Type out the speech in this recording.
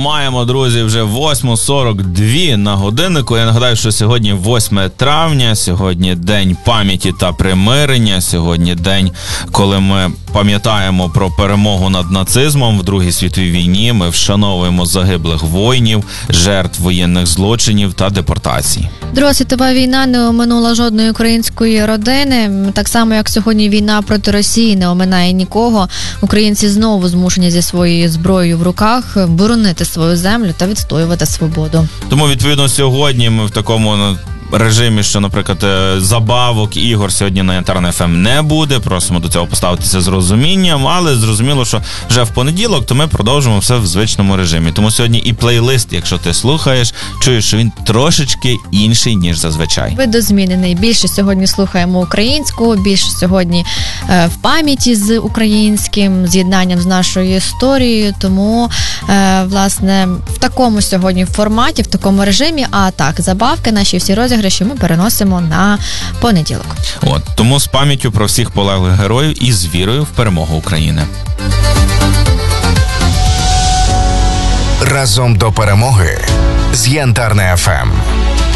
маємо, друзі, вже 8:42 на годиннику. Я нагадаю, що сьогодні 8 травня, сьогодні День пам'яті та примирення, сьогодні день, коли ми пам'ятаємо про перемогу над нацизмом в Другій світовій війні. Ми вшановуємо загиблих воїнів, жертв воєнних злочинів та депортацій. Друга світова війна не оминула жодної української родини. Так само, як сьогодні війна проти Росії не оминає нікого. Українці знову змушені зі своєю зброєю в руках боронити свою землю та відстоювати свободу. Тому, відповідно, сьогодні ми в такому режимі, що, наприклад, забавок, ігор сьогодні на Інтернет ФМ не буде. Просимо до цього поставитися з розумінням, але зрозуміло, що вже в понеділок, то ми продовжимо все в звичному режимі. Тому сьогодні і плейлист, якщо ти слухаєш, чуєш, що він трошечки інший, ніж зазвичай. Видозмінений. Більше сьогодні слухаємо українську, більше сьогодні в пам'яті з українським, з'єднанням з нашою історією. Тому, власне, в такому сьогодні форматі, в такому режимі, а так, забавки, наші всі розіграші ми переносимо на понеділок. Тому з пам'яттю про всіх полеглих героїв і з вірою в перемогу України. Разом до перемоги з Янтарне ФМ.